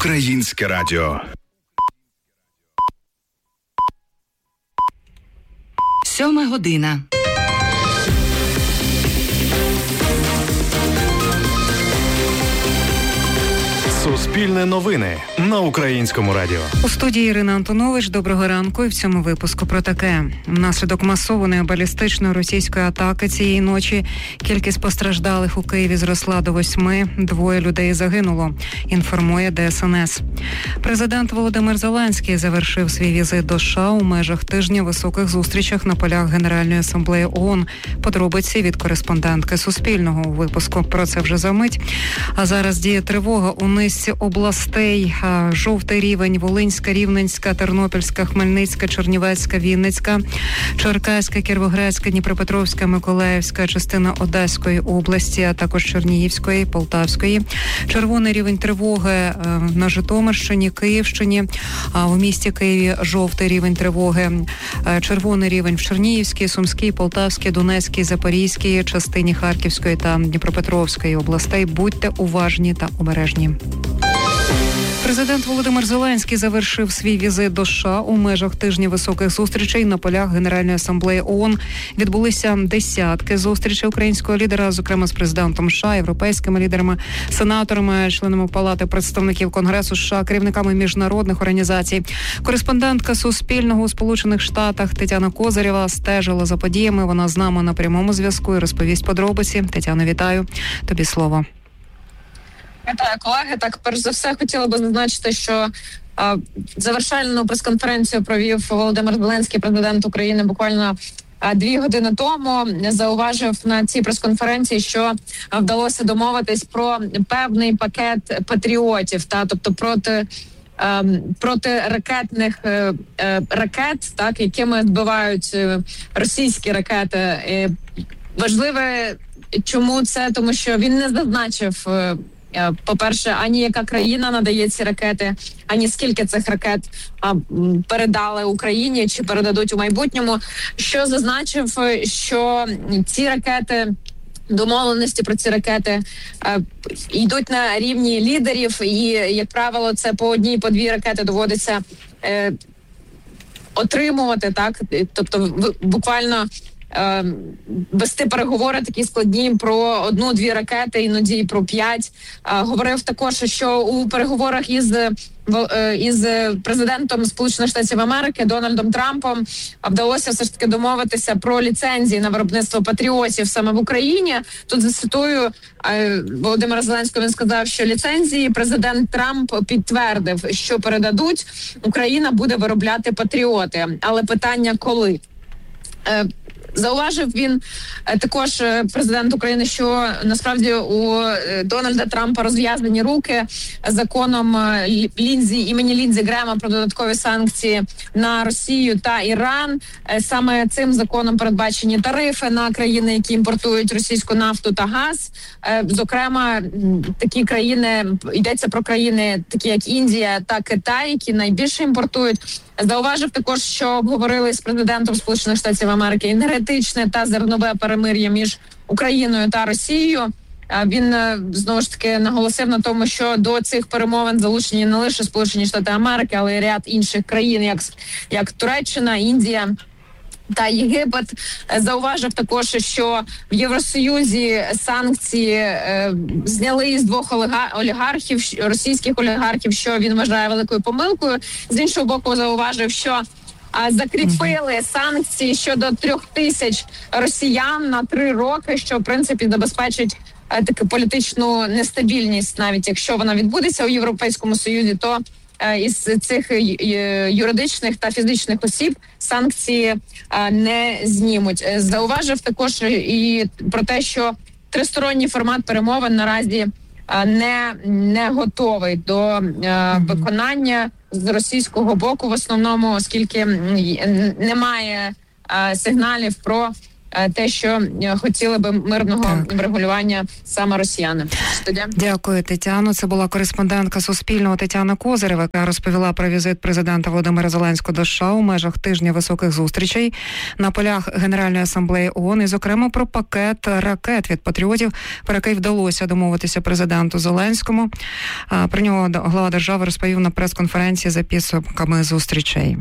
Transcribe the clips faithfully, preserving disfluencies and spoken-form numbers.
Українське радіо. Сьома година. Суспільне новини на Українському радіо. У студії Ірина Антонович. Доброго ранку. І в цьому випуску про таке. Внаслідок масованої балістичної російської атаки цієї ночі кількість постраждалих у Києві зросла до восьми. Двоє людей загинуло, інформує Де Ес Ен Ес. Президент Володимир Зеленський завершив свій візит до США у межах тижня високих зустрічах на полях Генеральної асамблеї ООН. Подробиці від кореспондентки Суспільного у випуску. Про це вже за мить. А зараз діє тривога у низці областей. Жовтий рівень: Волинська, Рівненська, Тернопільська, Хмельницька, Чернівецька, Вінницька, Черкаська, Кіровоградська, Дніпропетровська, Миколаївська, частина Одеської області, а також Чернігівської, Полтавської. Червоний рівень тривоги на Житомирщині, Київщині, а у місті Києві жовтий рівень тривоги. Червоний рівень в Чернігівській, Сумській, Полтавській, Донецькій, Запорізькій, частині Харківської та Дніпропетровської областей. Будьте уважні та обережні. Президент Володимир Зеленський завершив свій візит до США у межах тижня високих зустрічей на полях Генеральної асамблеї ООН. Відбулися десятки зустрічей українського лідера, зокрема з президентом США, європейськими лідерами, сенаторами, членами Палати представників Конгресу США, керівниками міжнародних організацій. Кореспондентка Суспільного у Сполучених Штатах Тетяна Козирєва стежила за подіями. Вона з нами на прямому зв'язку і розповість подробиці. Тетяно, вітаю. Тобі слово. Вітаю, колеги. Так, перш за все, хотіла би зазначити, що а, завершальну прес-конференцію провів Володимир Зеленський, президент України, буквально а, дві години тому. Зауважив на цій прес-конференції, що а, вдалося домовитись про певний пакет патріотів, та тобто проти а, протиракетних а, а, ракет, так, якими збивають а, російські ракети. І важливе, чому це? Тому що він не зазначив, по-перше, ані яка країна надає ці ракети, ані скільки цих ракет а, передали Україні чи передадуть у майбутньому. Що зазначив, що ці ракети, домовленості про ці ракети а, йдуть на рівні лідерів, і, як правило, це по одній, по дві ракети доводиться е, отримувати, так? Тобто в, буквально вести переговори такі складні про одну-дві ракети, іноді і про п'ять. Говорив також, що у переговорах із із президентом Сполучених Штатів Америки Дональдом Трампом вдалося все ж таки домовитися про ліцензії на виробництво патріотів саме в Україні. Тут зацитую Володимира Зеленського. Він сказав, що ліцензії президент Трамп підтвердив, що передадуть, Україна буде виробляти патріоти. Але питання коли? Зауважив він також, президент України, що насправді у Дональда Трампа розв'язані руки законом Лінзі, імені Лінзі Грема про додаткові санкції на Росію та Іран. Саме цим законом передбачені тарифи на країни, які імпортують російську нафту та газ. Зокрема, такі країни, йдеться про країни, такі як Індія та Китай, які найбільше імпортують. Зауважив також, що обговорили з президентом Сполучених Штатів Америки енергетичне та зернове перемир'я між Україною та Росією. Він знову ж таки наголосив на тому, що до цих перемовин залучені не лише Сполучені Штати Америки, але й ряд інших країн, як, як Туреччина, Індія та Єгипет. Зауважив також, що в Євросоюзі санкції е, зняли із двох олігархів, російських олігархів, що він вважає великою помилкою. З іншого боку, зауважив, що а, закріпили санкції щодо трьох тисяч росіян на три роки, що в принципі забезпечить е, таку політичну нестабільність, навіть якщо вона відбудеться у Європейському Союзі, то із цих юридичних та фізичних осіб санкції не знімуть. Зауважив також і про те, що тристоронній формат перемовин наразі не, не готовий до виконання з російського боку, в основному, оскільки немає сигналів про те, що хотіли би мирного так. врегулювання саме росіяни. Студія. Дякую, Тетяно. Це була кореспондентка Суспільного Тетяна Козирева, яка розповіла про візит президента Володимира Зеленського до США у межах тижня високих зустрічей на полях Генеральної асамблеї ООН і, зокрема, про пакет ракет від патріотів, про який вдалося домовитися президенту Зеленському. Про нього глава держави розповів на прес-конференції за підсумками зустрічей.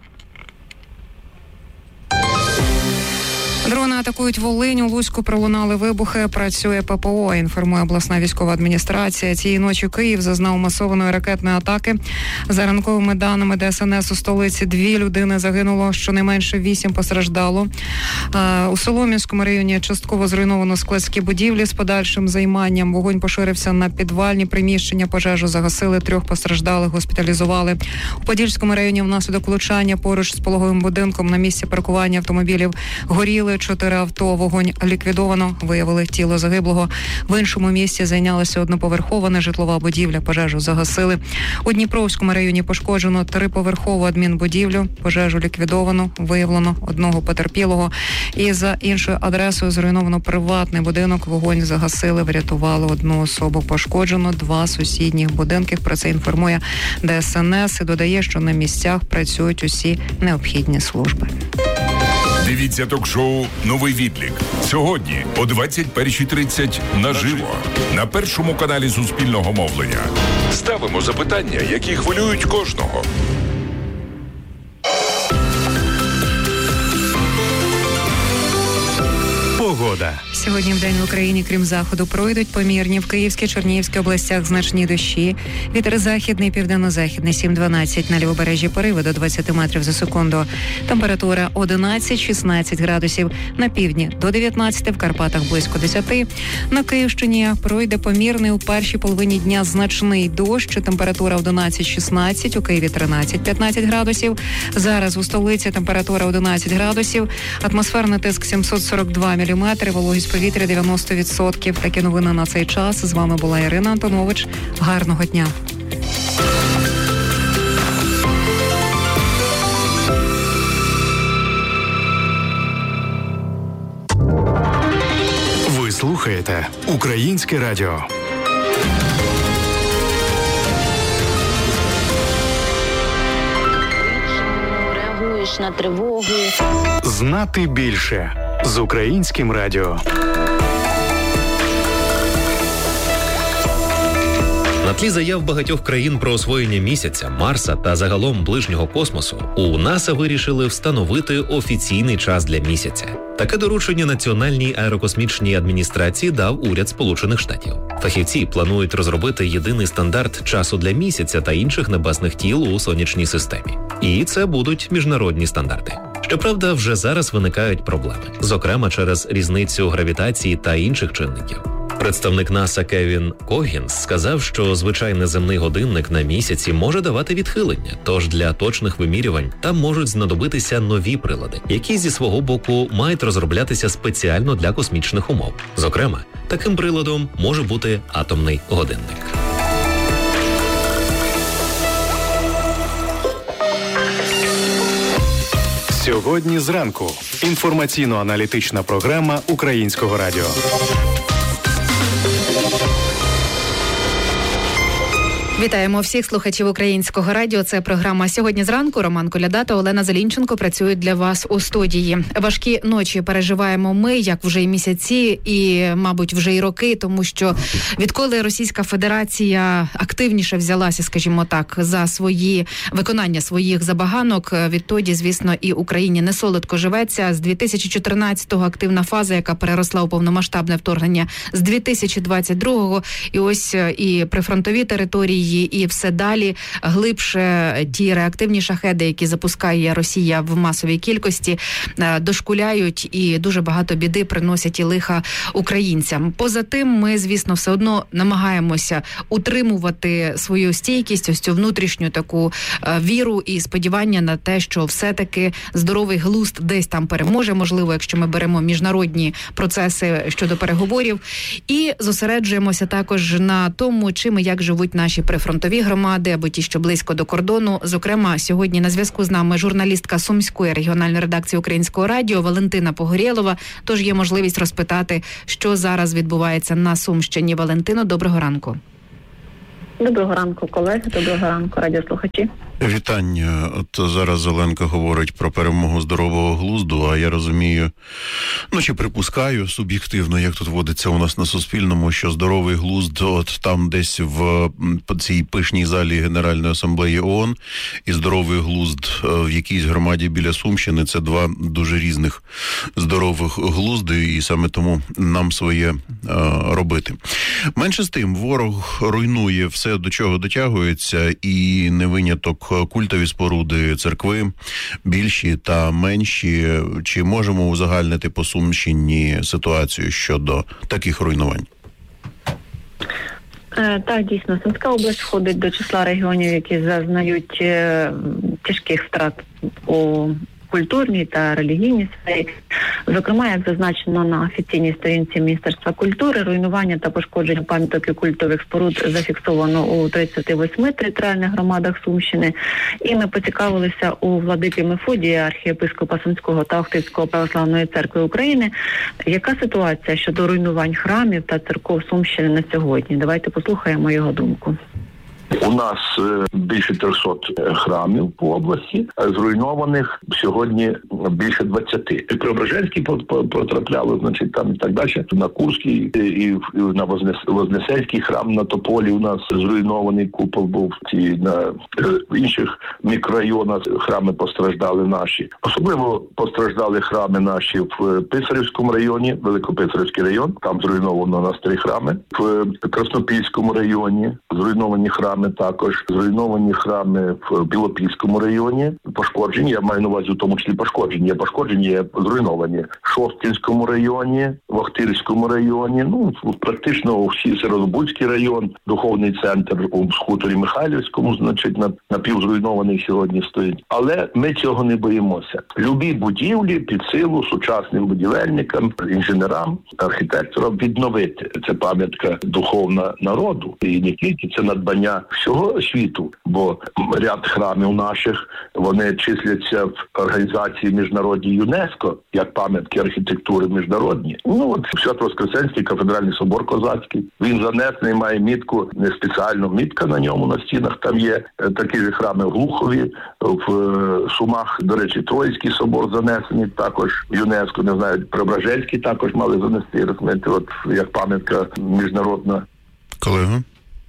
Дрони атакують Волинь, у Луцьку пролунали вибухи, працює ППО, інформує обласна військова адміністрація. Цієї ночі Київ зазнав масованої ракетної атаки. За ранковими даними ДСНС у столиці дві людини загинуло, щонайменше вісім постраждало. У Солом'янському районі частково зруйновано складські будівлі з подальшим займанням. Вогонь поширився на підвальні приміщення, пожежу загасили, трьох постраждалих госпіталізували. У Подільському районі внаслідок влучання поруч з пологовим будинком на місці паркування автомобілів горіли чотири авто. Вогонь ліквідовано, виявили тіло загиблого. В іншому місці зайнялася одноповерхова нежитлова будівля, пожежу загасили. У Дніпровському районі пошкоджено триповерхову адмінбудівлю, пожежу ліквідовано, виявлено одного потерпілого. І за іншою адресою зруйновано приватний будинок, вогонь загасили, врятували одну особу. Пошкоджено два сусідніх будинки. Про це інформує ДСНС і додає, що на місцях працюють усі необхідні служби. Дивіться ток-шоу «Новий відлік» сьогодні о двадцять перша тридцять наживо на першому каналі Суспільного мовлення. Ставимо запитання, які хвилюють кожного. Погода. Сьогодні в день в Україні, крім заходу, пройдуть помірні в Київській, Чернігівській областях значні дощі. Вітер західний, південно-західний сім-дванадцять, на лівобережжі пориви до двадцять метрів за секунду. Температура одинадцять-шістнадцять градусів, на півдні до дев'ятнадцяти, в Карпатах близько десяти. На Київщині пройде помірний у першій половині дня значний дощ, температура одинадцять-шістнадцять, у Києві тринадцять-п'ятнадцять градусів. Зараз у столиці температура одинадцять градусів, атмосферний тиск сімсот сорок два міліметри, вологість повітря дев'яносто відсотків. Такі новини на цей час. З вами була Ірина Антонович. Гарного дня. Ви слухаєте Українське радіо. Реагуєш на тривогу. Знати більше з Українським радіо. На тлі заяв багатьох країн про освоєння місяця, Марса та загалом ближнього космосу, у НАСА вирішили встановити офіційний час для місяця. Таке доручення Національній аерокосмічній адміністрації дав уряд Сполучених Штатів. Фахівці планують розробити єдиний стандарт часу для місяця та інших небесних тіл у сонячній системі. І це будуть міжнародні стандарти. Щоправда, вже зараз виникають проблеми, зокрема через різницю гравітації та інших чинників. Представник НАСА Кевін Когінс сказав, що звичайний земний годинник на місяці може давати відхилення, тож для точних вимірювань там можуть знадобитися нові прилади, які зі свого боку мають розроблятися спеціально для космічних умов. Зокрема, таким приладом може бути атомний годинник. Сьогодні зранку. Інформаційно-аналітична програма Українського радіо. Вітаємо всіх слухачів Українського радіо. Це програма «Сьогодні зранку». Роман Коляда та Олена Зелінченко працюють для вас у студії. Важкі ночі переживаємо ми, як вже й місяці, і, мабуть, вже й роки, тому що відколи Російська Федерація активніше взялася, скажімо так, за свої виконання своїх забаганок, відтоді, звісно, і Україні не солодко живеться. З дві тисячі чотирнадцятого активна фаза, яка переросла у повномасштабне вторгнення з дві тисячі двадцять другого, і ось і прифронтові території, і все далі глибше ті реактивні шахеди, які запускає Росія в масовій кількості, дошкуляють і дуже багато біди приносять і лиха українцям. Поза тим, ми, звісно, все одно намагаємося утримувати свою стійкість, ось цю внутрішню таку віру і сподівання на те, що все-таки здоровий глузд десь там переможе, можливо, якщо ми беремо міжнародні процеси щодо переговорів, і зосереджуємося також на тому, чим і як живуть наші прифронтові громади або ті, що близько до кордону. Зокрема, сьогодні на зв'язку з нами журналістка Сумської регіональної редакції Українського радіо Валентина Погорєлова. Тож є можливість розпитати, що зараз відбувається на Сумщині. Валентино, доброго ранку. Доброго ранку, колеги, доброго ранку, радіослухачі. Вітання. От зараз Оленка говорить про перемогу здорового глузду, а я розумію, ну чи припускаю суб'єктивно, як тут водиться у нас на Суспільному, що здоровий глузд от там десь в цій пишній залі Генеральної асамблеї ООН і здоровий глузд в якійсь громаді біля Сумщини – це два дуже різних здорових глузди, і саме тому нам своє е, робити. Менше з тим, ворог руйнує все, до чого дотягується, і не виняток культові споруди, церкви, більші та менші. Чи можемо узагальнити по Сумщині ситуацію щодо таких руйнувань? Е, так, дійсно, Сумська область входить до числа регіонів, які зазнають е, тяжких втрат у культурній та релігійній сфері. Зокрема, як зазначено на офіційній сторінці Міністерства культури, руйнування та пошкодження пам'яток і культових споруд зафіксовано у тридцяти восьми територіальних громадах Сумщини. І ми поцікавилися у владики Мефодія, архієпископа Сумського та Охтирського православної церкви України, яка ситуація щодо руйнувань храмів та церков Сумщини на сьогодні. Давайте послухаємо його думку. У нас більше трьохсот храмів по області, зруйнованих сьогодні більше двадцяти. І Преображенський потрапляло, значить, там і так далі, на Курський і на Вознесенський храм на Тополі у нас зруйнований купол був, і на інших мікрорайонах храми постраждали наші. Особливо постраждали храми наші в Писарівському районі, Великописарівський район, там зруйновано у нас три храми, в Краснопільському районі зруйновані храми, також зруйновані храми в Білопільському районі, пошкоджені, я маю на увазі в тому числі пошкоджені, є пошкоджені, є зруйновані в Шосткінському районі, в Охтирському районі, ну, практично всі Сєрозбудський район, духовний центр у хуторі Михайлівському, значить, напівзруйнований сьогодні стоїть. Але ми цього не боїмося. Любі будівлі під силу сучасним будівельникам, інженерам, архітекторам відновити. Це пам'ятка духовна народу. І не тільки це надбання всього світу, бо ряд храмів наших, вони числяться в організації міжнародній ЮНЕСКО, як пам'ятки архітектури міжнародні. Ну, от Свято-Воскресенський кафедральний собор козацький, він занесений, має мітку, не спеціально мітка на ньому, на стінах там є. Такі ж храми в Глухові, в Сумах, до речі, Троїцький собор занесений, також ЮНЕСКО, не знаю, Преображенський також мали занести, розумієте, от як пам'ятка міжнародна. Колега?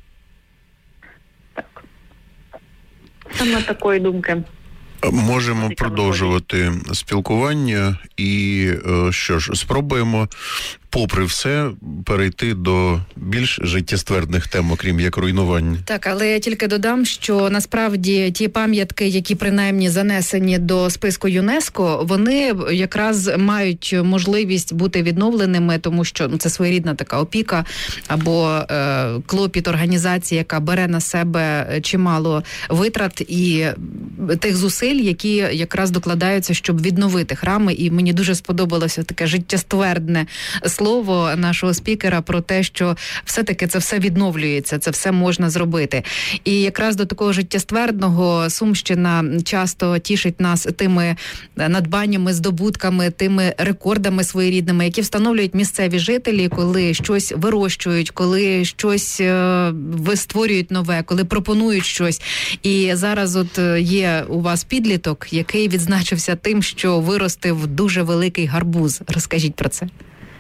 Саме такої думки. Можемо продовжувати спілкування і, що ж, спробуємо, попри все, перейти до більш життєствердних тем, окрім як руйнувань. Так, але я тільки додам, що насправді ті пам'ятки, які принаймні занесені до списку ЮНЕСКО, вони якраз мають можливість бути відновленими, тому що ну, це своєрідна така опіка або е, клопіт організації, яка бере на себе чимало витрат і тих зусиль, які якраз докладаються, щоб відновити храми. І мені дуже сподобалося таке життєствердне слово нашого спікера про те, що все-таки це все відновлюється, це все можна зробити. І якраз до такого життєствердного Сумщина часто тішить нас тими надбаннями, здобутками, тими рекордами своєрідними, які встановлюють місцеві жителі, коли щось вирощують, коли щось створюють нове, коли пропонують щось. І зараз от є у вас підліток, який відзначився тим, що виростив дуже великий гарбуз. Розкажіть про це.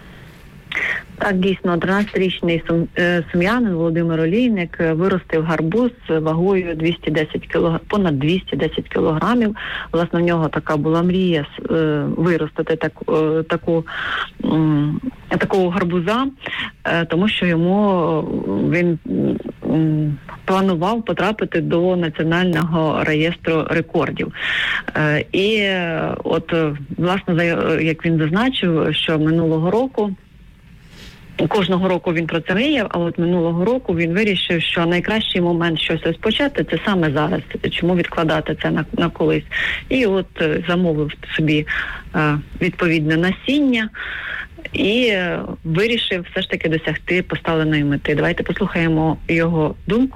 Так, дійсно, тринадцятирічний сум, е, сум'янин Володимир Олійник виростив гарбуз вагою двісті десять кілограм, понад двісті десять кілограмів. Власне, в нього така була мрія е, виростити так, е, таку, е, такого гарбуза, е, тому що йому він е, планував потрапити до Національного реєстру рекордів. Е, і е, от, власне, як він зазначив, що минулого року Кожного року він про це мріяв, а от минулого року він вирішив, що найкращий момент щось розпочати – це саме зараз. Чому відкладати це на, на колись? І от замовив собі е, відповідне насіння і е, вирішив все ж таки досягти поставленої мети. Давайте послухаємо його думку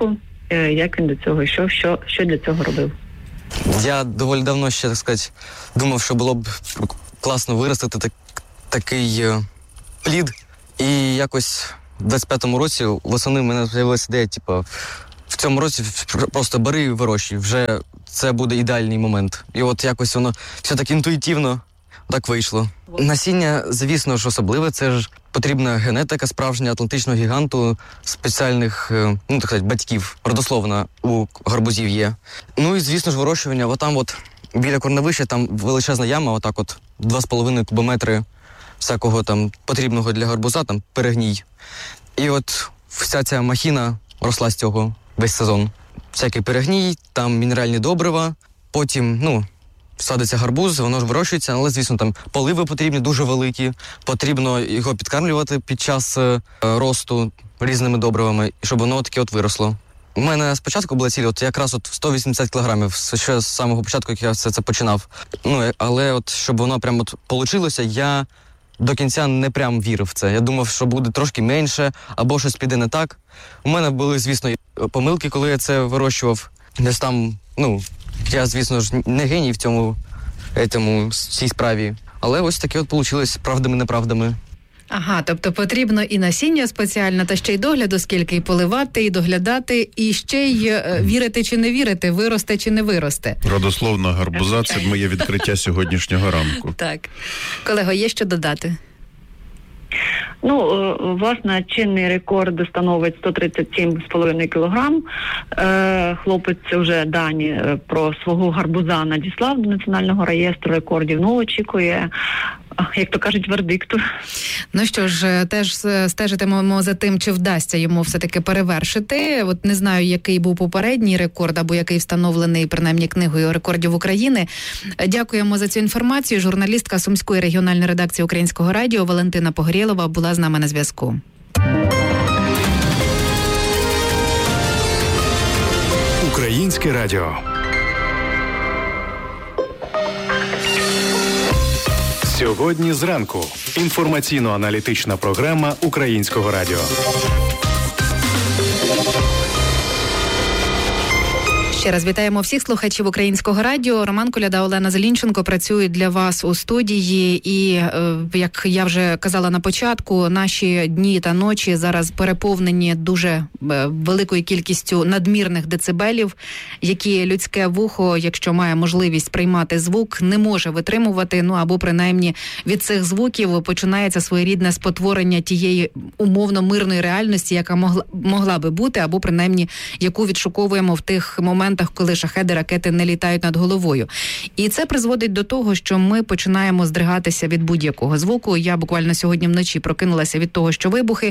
як він до цього йшов, що, що для цього робив? Я доволі давно ще, так сказати, думав, що було б класно виростити так, такий е, плід. І якось в двадцять п'ятому році восени в мене з'явилася ідея, типу, в цьому році просто бери і вирощуй, вже це буде ідеальний момент. І от якось воно все так інтуїтивно так вийшло. Насіння, звісно ж, особливе, це ж потрібна генетика справжня атлантичного гіганту, спеціальних, ну, так сказати, батьків, родословна у гарбузів є. Ну і, звісно ж, вирощування, отам от біля корневища, там величезна яма, отак от два з половиною кубометри всякого там потрібного для гарбуза, там перегній. І от вся ця махіна росла з цього весь сезон. Всякий перегній, там мінеральні добрива, потім, ну, садиться гарбуз, воно ж вирощується, але, звісно, там поливи потрібні, дуже великі. Потрібно його підкармлювати під час е, росту різними добривами, щоб воно таке от виросло. У мене спочатку була ціль, от якраз от сто вісімдесят кілограмів, ще з самого початку, як я все це починав. Ну, але от, щоб воно прямо от получилося, я до кінця не прям вірив в це. Я думав, що буде трошки менше, або щось піде не так. У мене були, звісно, помилки, коли я це вирощував. Десь там, ну, я, звісно ж, не геній в цьому, этому, цій справі. Але ось таке от вийшло правдами-неправдами. Ага, тобто потрібно і насіння спеціальне, та ще й догляду, скільки і поливати, і доглядати, і ще й е, вірити чи не вірити, виросте чи не виросте. Родословна гарбуза – це моє відкриття сьогоднішнього ранку. Так. Колего, є що додати? Ну, власне, чинний рекорд становить сто тридцять сім цілих п'ять десятих кілограм. Хлопець вже дані про свого гарбуза надіслав до Національного реєстру рекордів. Ну, очікує, як то кажуть, вердикту. Ну що ж, теж стежитимемо за тим, чи вдасться йому все-таки перевершити. От не знаю, який був попередній рекорд, або який встановлений, принаймні, книгою рекордів України. Дякуємо за цю інформацію. Журналістка Сумської регіональної редакції Українського радіо Валентина Погорєлова була з нами на зв'язку. Українське радіо. Сьогодні зранку. Інформаційно-аналітична програма Українського радіо. Ще раз вітаємо всіх слухачів Українського радіо. Роман Коляда, Олена Зелінченко працюють для вас у студії. І, е, як я вже казала на початку, наші дні та ночі зараз переповнені дуже е, великою кількістю надмірних децибелів, які людське вухо, якщо має можливість приймати звук, не може витримувати. Ну або принаймні від цих звуків починається своєрідне спотворення тієї умовно мирної реальності, яка могла, могла би бути, або принаймні яку відшуковуємо в тих моментах, коли шахеди, ракети не літають над головою. І це призводить до того, що ми починаємо здригатися від будь-якого звуку. Я буквально сьогодні вночі прокинулася від того, що вибухи,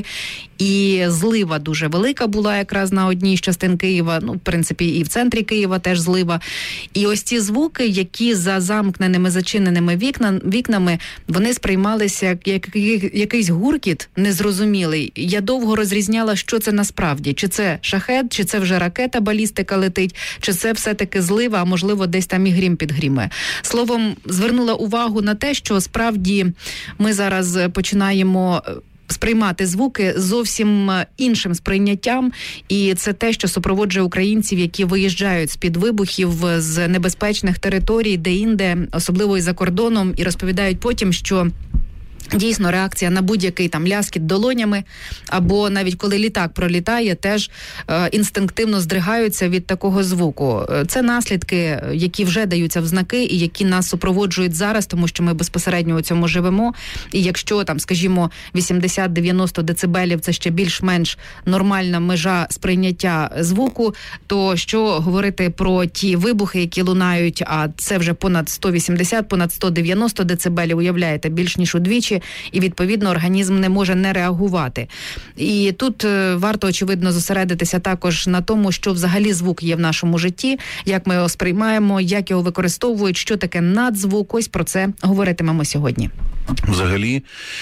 і злива дуже велика була якраз на одній з частин Києва, ну, в принципі, і в центрі Києва теж злива. І ось ці звуки, які за замкненими, зачиненими вікна, вікнами, вони сприймалися як якийсь гуркіт незрозумілий. Я довго розрізняла, що це насправді. Чи це шахед, чи це вже ракета, балістика летить, чи це все-таки злива, а можливо десь там і грім підгрімає. Словом, звернула увагу на те, що справді ми зараз починаємо сприймати звуки зовсім іншим сприйняттям, і це те, що супроводжує українців, які виїжджають з-під вибухів з небезпечних територій, де-інде, особливо і за кордоном, і розповідають потім, що дійсно реакція на будь-який там ляскіт долонями, або навіть коли літак пролітає, теж е, інстинктивно здригаються від такого звуку. Це наслідки, які вже даються в знаки і які нас супроводжують зараз, тому що ми безпосередньо у цьому живемо. І якщо там, скажімо, вісімдесят-дев'яносто децибелів – це ще більш-менш нормальна межа сприйняття звуку, то що говорити про ті вибухи, які лунають, а це вже понад сто вісімдесят, понад сто дев'яносто децибелів, уявляєте, більш ніж удвічі, і, відповідно, організм не може не реагувати. І тут е, варто, очевидно, зосередитися також на тому, що взагалі звук є в нашому житті, як ми його сприймаємо, як його використовують, що таке надзвук. Ось про це говоритимемо сьогодні. Взагалі,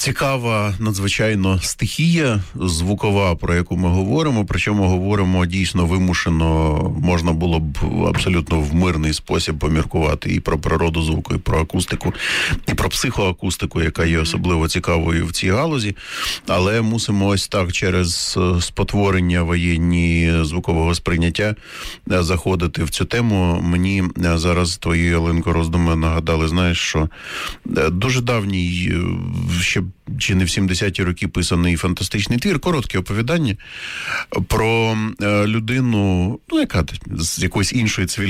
цікава надзвичайно стихія звукова, про яку ми говоримо, причому говоримо дійсно вимушено, можна було б абсолютно в мирний спосіб поміркувати і про природу звуку, і про акустику, і про психоакустику, яка є особливо цікавою в цій галузі, але мусимо ось так через спотворення воєнні звукового сприйняття заходити в цю тему. Мені зараз твої, Оленко, роздуми нагадали, знаєш, що дуже давній, ще чи не в сімдесяті роки писаний фантастичний твір, коротке оповідання про людину, ну, яка з якоїсь іншої цивілізації,